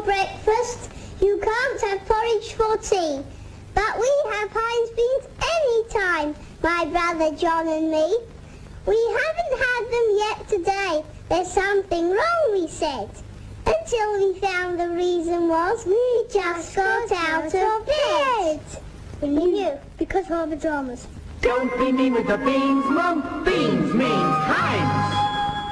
breakfast. You can't have porridge for tea. But we have Heinz beans any time, my brother John and me. We haven't had them yet today. There's something wrong, we said. Until we found the reason was we just got out of bed. We knew, because of our pajamas. Don't be mean with the beans, Mum. Beans means Heinz.